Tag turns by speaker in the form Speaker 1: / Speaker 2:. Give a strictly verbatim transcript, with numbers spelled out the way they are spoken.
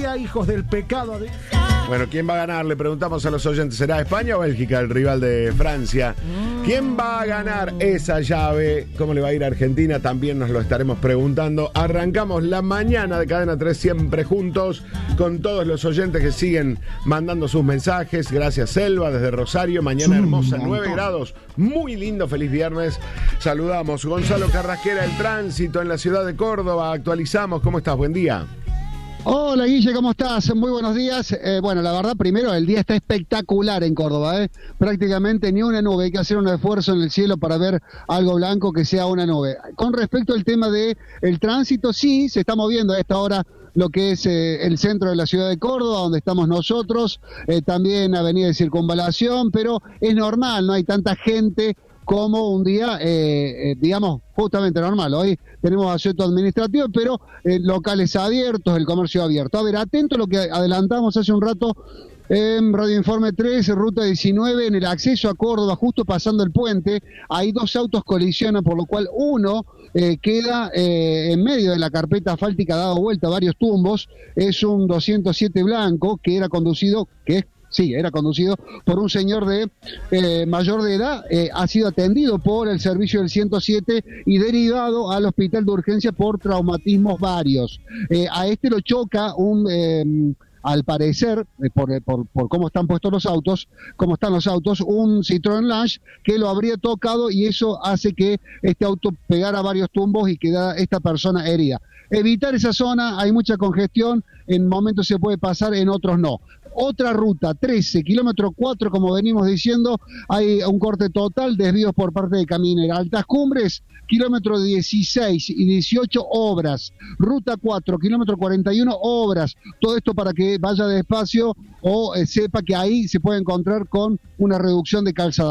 Speaker 1: día, hijos del pecado. De...
Speaker 2: Bueno, ¿quién va a ganar? Le preguntamos a los oyentes. ¿Será España o Bélgica, el rival de Francia? ¿Quién va a ganar esa llave? ¿Cómo le va a ir a Argentina? También nos lo estaremos preguntando. Arrancamos la mañana de Cadena tres siempre juntos con todos los oyentes que siguen mandando sus mensajes. Gracias, Selva, desde Rosario. Mañana hermosa, nueve grados. Muy lindo, feliz viernes. Saludamos. Gonzalo Carrasquera, el tránsito en la ciudad de Córdoba. Actualizamos. ¿Cómo estás? Buen día.
Speaker 3: Hola Guille, ¿cómo estás? Muy buenos días. Eh, bueno, la verdad, primero, el día está espectacular en Córdoba, ¿eh? Prácticamente ni una nube, hay que hacer un esfuerzo en el cielo para ver algo blanco que sea una nube. Con respecto al tema de el tránsito, sí, se está moviendo a esta hora lo que es eh, el centro de la ciudad de Córdoba, donde estamos nosotros, eh, también avenida de Circunvalación, pero es normal, no hay tanta gente como un día, eh, eh, digamos, justamente normal. Hoy tenemos asueto administrativo, pero eh, locales abiertos, el comercio abierto. A ver, atento a lo que adelantamos hace un rato en Radio Informe tres, ruta diecinueve, en el acceso a Córdoba, justo pasando el puente, hay dos autos colisionan, por lo cual uno eh, queda eh, en medio de la carpeta asfáltica, dado vuelta varios tumbos. Es un doscientos siete blanco que era conducido, que es Sí, era conducido por un señor de eh, mayor de edad, eh, ha sido atendido por el servicio del ciento siete y derivado al hospital de urgencia por traumatismos varios. Eh, a este lo choca un... Eh, al parecer, eh, por, por, por cómo están puestos los autos, cómo están los autos, un Citroën Launch que lo habría tocado y eso hace que este auto pegara varios tumbos y quedara esta persona herida. Evitar esa zona, hay mucha congestión, en momentos se puede pasar, en otros no. Otra ruta, trece, kilómetro cuatro, como venimos diciendo, hay un corte total, desvíos por parte de Caminera. Altas Cumbres, kilómetro dieciséis y dieciocho, obras. Ruta cuatro, kilómetro cuarenta y uno, obras. Todo esto para que vaya despacio o eh, sepa que ahí se puede encontrar con una reducción de calzada.